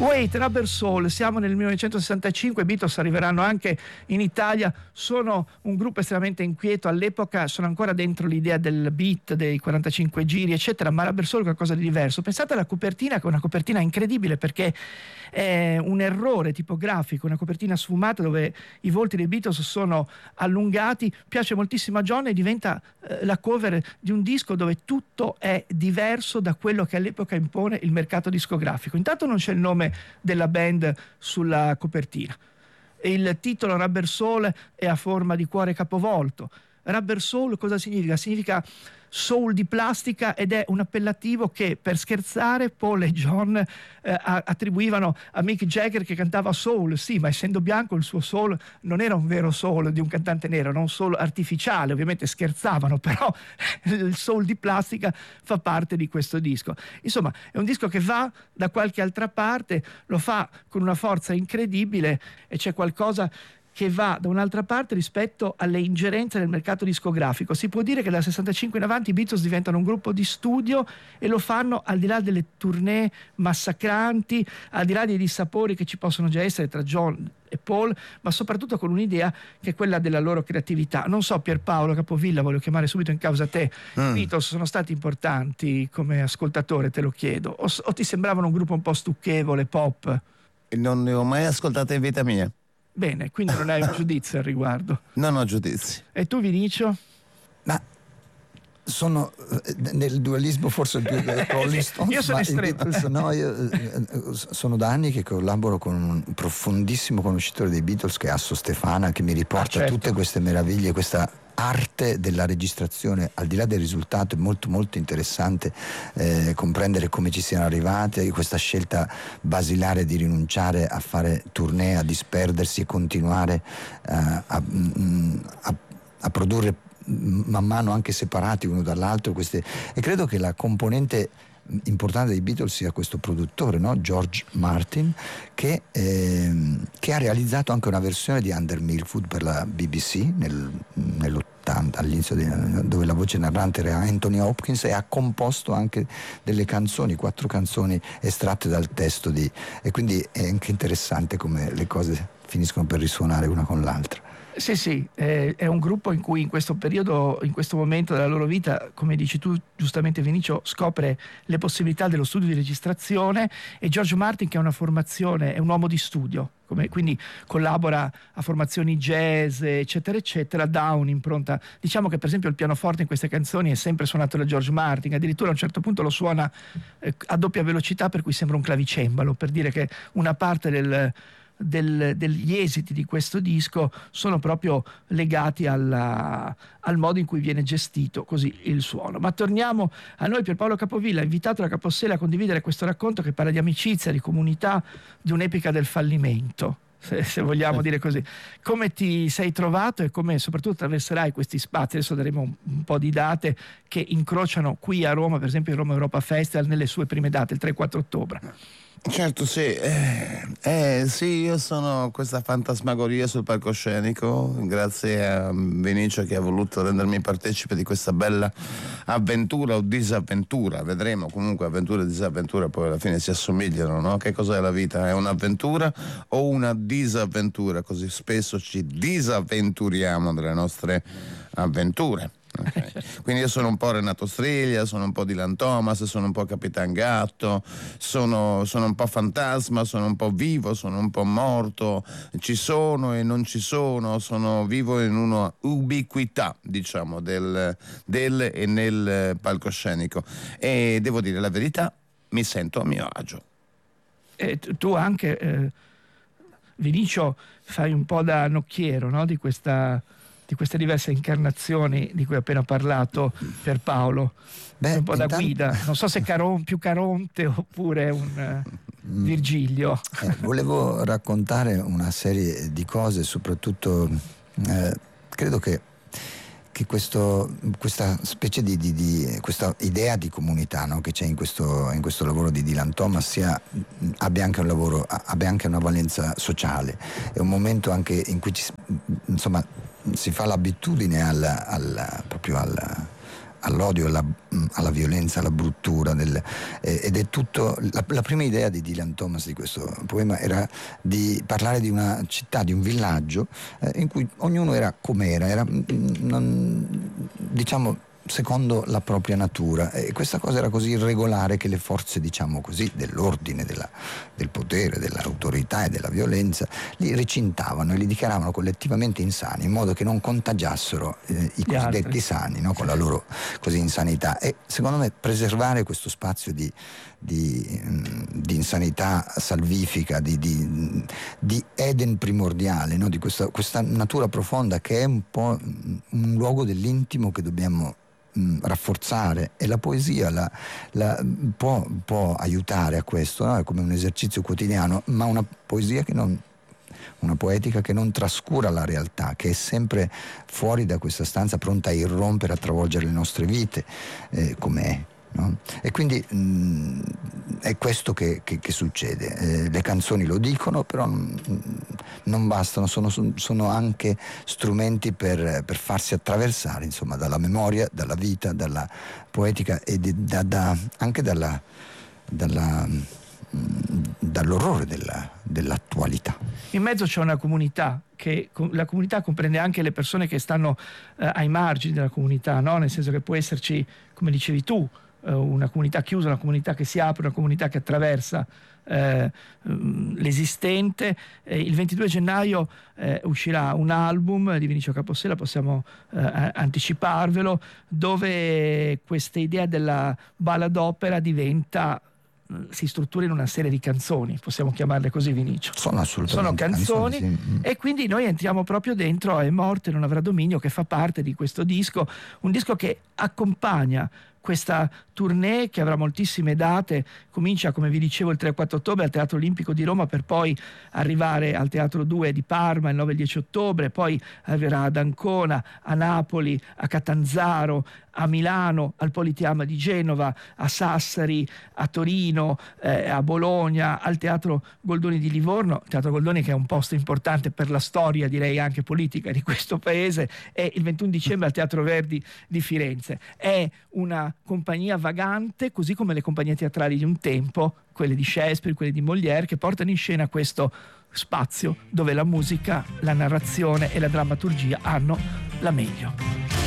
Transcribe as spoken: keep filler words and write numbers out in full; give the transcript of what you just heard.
Wait, Rubber Soul, siamo nel millenovecentosessantacinque, i Beatles arriveranno anche in Italia, sono un gruppo estremamente inquieto all'epoca, sono ancora dentro l'idea del beat, dei quarantacinque giri eccetera, ma Rubber Soul è qualcosa di diverso. Pensate alla copertina, che è una copertina incredibile perché è un errore tipografico, una copertina sfumata dove i volti dei Beatles sono allungati, piace moltissimo a John e diventa eh, la cover di un disco dove tutto è diverso da quello che all'epoca impone il mercato discografico. Intanto non c'è il nome della band sulla copertina. Il titolo Rubber Soul è a forma di cuore capovolto. Rubber Soul cosa significa? Significa soul di plastica ed è un appellativo che per scherzare Paul e John eh, attribuivano a Mick Jagger che cantava soul, sì, ma essendo bianco il suo soul non era un vero soul di un cantante nero, era un soul artificiale, ovviamente scherzavano, però il soul di plastica fa parte di questo disco. Insomma, è un disco che va da qualche altra parte, lo fa con una forza incredibile e c'è qualcosa che va da un'altra parte rispetto alle ingerenze del mercato discografico. Si può dire che dal sessantacinque in avanti i Beatles diventano un gruppo di studio e lo fanno al di là delle tournée massacranti, al di là dei dissapori che ci possono già essere tra John e Paul, ma soprattutto con un'idea che è quella della loro creatività. Non so, Pierpaolo Capovilla, voglio chiamare subito in causa te, mm. i Beatles sono stati importanti come ascoltatore, te lo chiedo, o, o ti sembravano un gruppo un po' stucchevole, pop? Non ne ho mai ascoltato in vita mia. Bene, quindi non hai un giudizio al riguardo. Non ho giudizi. E tu, Vinicio? Ma sono nel dualismo forse più dei Rolling Stones. Io sono Beatles, no, io sono da anni che collaboro con un profondissimo conoscitore dei Beatles che è Asso Stefana, che mi riporta ah, certo. tutte queste meraviglie, questa arte della registrazione. Al di là del risultato è molto molto interessante eh, comprendere come ci siano arrivate, questa scelta basilare di rinunciare a fare tournée, a disperdersi e continuare eh, a, a, a produrre man mano anche separati uno dall'altro queste, e credo che la componente importante dei Beatles sia questo produttore, no? George Martin, che, eh, che ha realizzato anche una versione di Under Milkwood per la B B C nel, nell'ottanta, all'inizio di, dove la voce narrante era Anthony Hopkins, e ha composto anche delle canzoni, quattro canzoni estratte dal testo di, e quindi è anche interessante come le cose finiscono per risuonare una con l'altra. Sì, sì, eh, è un gruppo in cui in questo periodo, in questo momento della loro vita, come dici tu giustamente Vinicio, scopre le possibilità dello studio di registrazione, e George Martin, che è una formazione, è un uomo di studio, come, quindi collabora a formazioni jazz eccetera eccetera, dà un'impronta. Diciamo che per esempio il pianoforte in queste canzoni è sempre suonato da George Martin, addirittura a un certo punto lo suona eh, a doppia velocità, per cui sembra un clavicembalo, per dire che una parte del Del, degli esiti di questo disco sono proprio legati alla, al modo in cui viene gestito così il suono. Ma torniamo a noi. Pierpaolo Capovilla ha invitato la Capossela a condividere questo racconto che parla di amicizia, di comunità, di un'epica del fallimento, se, se vogliamo dire così. Come ti sei trovato e come soprattutto attraverserai questi spazi? Adesso daremo un, un po' di date che incrociano qui a Roma, per esempio il Roma Europa Festival nelle sue prime date, il tre e quattro ottobre. Certo, sì, eh, eh, sì, io sono questa fantasmagoria sul palcoscenico, grazie a Vinicio che ha voluto rendermi partecipe di questa bella avventura o disavventura, vedremo. Comunque avventura e disavventura poi alla fine si assomigliano, no? Che cos'è la vita? È un'avventura o una disavventura? Così spesso ci disavventuriamo delle nostre avventure. Okay. Quindi io sono un po' Renato Striglia, sono un po' Dylan Thomas, sono un po' Capitan Gatto, sono, sono un po' fantasma, sono un po' vivo, sono un po' morto, ci sono e non ci sono, sono vivo in una ubiquità, diciamo, del, del e nel palcoscenico, e devo dire la verità, mi sento a mio agio. E tu anche, eh, Vinicio, fai un po' da nocchiero, no? di questa di queste diverse incarnazioni di cui ho appena parlato per Paolo. Beh, un po' da intanto... guida, non so se Caron, più Caronte oppure un uh, Virgilio. Eh, volevo raccontare una serie di cose, soprattutto eh, credo che che questo, questa specie di, di, di questa idea di comunità, no, che c'è in questo, in questo lavoro di Dylan Thomas sia, abbia anche un lavoro, abbia anche una valenza sociale. È un momento anche in cui ci, insomma, si fa l'abitudine al, al, proprio al, all'odio, alla, alla violenza, alla bruttura del, eh, ed è tutto la, la prima idea di Dylan Thomas di questo poema era di parlare di una città, di un villaggio eh, in cui ognuno era com'era, era non, diciamo secondo la propria natura, e questa cosa era così irregolare che le forze, diciamo così, dell'ordine, della, del potere, dell'autorità e della violenza li recintavano e li dichiaravano collettivamente insani, in modo che non contagiassero eh, i cosiddetti sani, no? Con la loro così insanità. E secondo me preservare questo spazio di, di, di insanità salvifica, di, di, di Eden primordiale, no? Di questa, questa natura profonda che è un po' un luogo dell'intimo che dobbiamo rafforzare, e la poesia la, la, può, può aiutare a questo, no? È come un esercizio quotidiano, ma una poesia che non, una poetica che non trascura la realtà, che è sempre fuori da questa stanza, pronta a irrompere, a travolgere le nostre vite, eh, com'è. No? E quindi mh, è questo che, che, che succede. Eh, le canzoni lo dicono, però mh, non bastano, sono, sono anche strumenti per, per farsi attraversare, insomma, dalla memoria, dalla vita, dalla poetica e di, da, da, anche dalla, dalla, mh, dall'orrore della, dell'attualità. In mezzo c'è una comunità, che la comunità comprende anche le persone che stanno eh, ai margini della comunità, no? Nel senso che può esserci, come dicevi tu, una comunità chiusa, una comunità che si apre, una comunità che attraversa eh, l'esistente. Eh, il ventidue gennaio eh, uscirà un album di Vinicio Capossela, possiamo eh, anticiparvelo, dove questa idea della ballad opera diventa, si struttura in una serie di canzoni, possiamo chiamarle così, Vinicio. Sono assolutamente Sono canzoni, canzoni, sì. E quindi noi entriamo proprio dentro È morte non avrà dominio, che fa parte di questo disco, un disco che accompagna questa tournée che avrà moltissime date. Comincia, come vi dicevo, il tre e quattro ottobre al Teatro Olimpico di Roma, per poi arrivare al Teatro due di Parma il nove e il dieci ottobre, poi arriverà ad Ancona, a Napoli, a Catanzaro, a Milano, al Politeama di Genova, a Sassari, a Torino, eh, a Bologna, al Teatro Goldoni di Livorno. Il Teatro Goldoni, che è un posto importante per la storia, direi anche politica, di questo paese, e il ventuno dicembre al Teatro Verdi di Firenze. È una compagnia vagante, così come le compagnie teatrali di un tempo, quelle di Shakespeare, quelle di Molière, che portano in scena questo spazio dove la musica, la narrazione e la drammaturgia hanno la meglio.